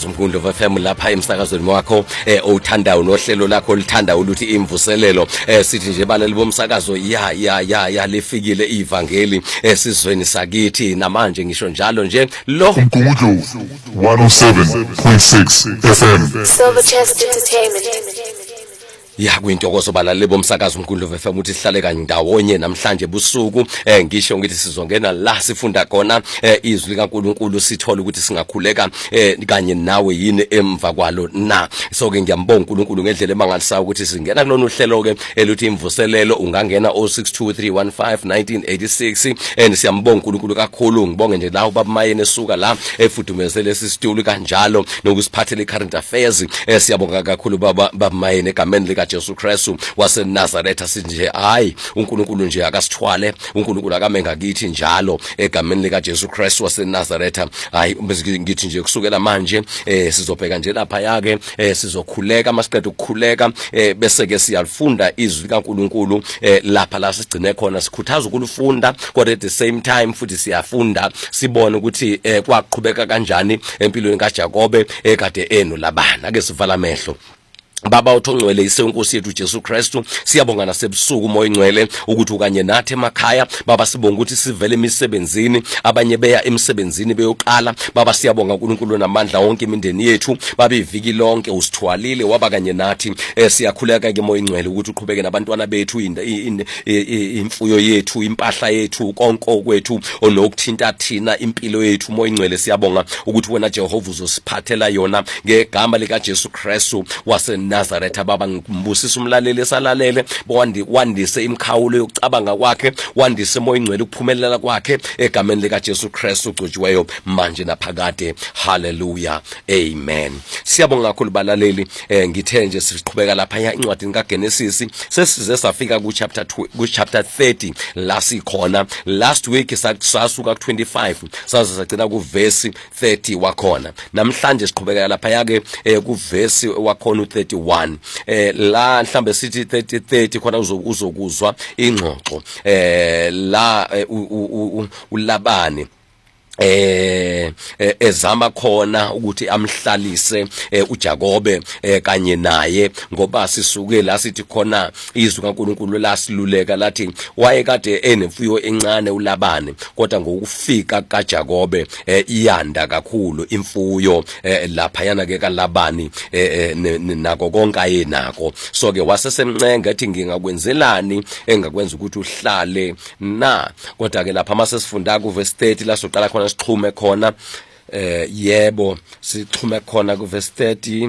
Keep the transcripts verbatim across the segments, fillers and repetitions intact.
umsakazo Mkundlo F M lapha emsakazweni wakho eh othandayo nohlelo lakho lithanda ukuthi imvuselelo eh sithi nje balali bomsakazo ya ya ya ya lifikile ivangeli esizweni sakithi namanje ngisho njalo nje lo Mkundlo one oh seven point six F M Silverchest Entertainment. ya kwintokozo balaleli bomsakazo Mkundlo F M uthi sihlale kanye ndawonye namhlanje busuku eh ngisho ngithi sizongena la sifunda khona eh izwi likaNkuluNkulu sithola ukuthi singakhuleka eh kanye nawe yini emva kwalo na so ke ngiyambonga uNkulunkulu ngendlela emangalisayo ukuthi singena kulona uhlelo ke eluthi imvuselelo ungangena oh six two three one five one nine eight six and siyambonga uNkulunkulu kakhulu ngibonge nje la ubaba Mayeni esuka la efudumezele lesi situlo kanjalo nokusiphathela iCurrent Affairs eh siyabonga kakhulu baba baba Mayeni egameni lika Jesu Kristu wase Nazareth asinje hayi uNkulunkulu nje akasithwale uNkulunkulu akamenga kithi njalo egameni lika Jesu Kristu wase Nazareth hayi ngithi nje kusukela manje eh sizobheka nje lapha yake eh sizokhuleka masiqeda ukukhuleka eh bese ke siyalifunda izwi likaNkulunkulu eh lapha la sigcine khona sikhuthaza ukulifunda kodwa at the same time futhi siyafunda sibone ukuthi eh kwaqhubeka kanjani empilweni kaJakobe ekade eno labana ake sivala amehlo. Baba uthongcwele isenkosi yethu Jesu Kristu siyabonga nasebusuku moya ingcwele ukuthi ukanye nathi emakhaya baba sibonga ukuthi sivele emisebenzini abanye beya emsebenzini beyoqala baba siyabonga uNkulunkulu namandla wonke imindeni yethu baba iviki lonke usithwalile waba kanye nathi eh siyakhuleka ke moya ingcwele ukuthi uqhubeke nabantwana bethu imfuyo yethu impahla yethu konke kwethu onokuthinta thina impilo yethu moya ingcwele siyabonga ukuthi wena Jehova uzosiphathela yona ngegama lika Jesu Kristu wase Nazareth baba ngibusisa umlaleli esalalele bowandi wandise imkhawulo yokucabanga kwakhe wandise moya ingcwele ukuphumelela kwakhe egameni lika Jesu Kristu ugcotshiweyo manje naphakade hallelujah amen. Siyabonga kakhulu balaleli eh ngithe nje siqhubeka lapha ya incwadi kaGenesis sesize safika ku chapter ku chapter thirty la sikhona last week sasuka ku twenty-five saze sagcina ku verse thirty wakhona namhlanje siqhubeka lapha yake ku verse wakhona u thirty-one eh la mhlambe sithi thirty thirty khona uzokuzwa ingxoxo eh la uLabani eh ezama khona ukuthi amhlalise uJakobe kanye naye ngoba sisuke la sithi khona izwi kaNkuluNkulu lasiluleka lathi wayekade enemfuyo encane uLabani kodwa ngokufika kaJakobe iyanda kakhulu imfuyo lapha yana ke kaLabani nako konke ayenako so ke wasesemncenga ethi ngingakwenzelani engakwenza ukuthi uhlale na kodwa ke lapha mase sifunda ku verse thirty la soqala khona sixhume khona eh yebo sixhume khona ku verse thirty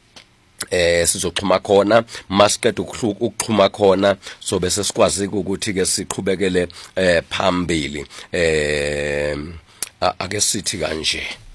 eh sizoxhuma khona masiqeda ukuxhuma khona so bese sikwazi ukuthi ke siqhubekele eh phambili eh ake sithi kanje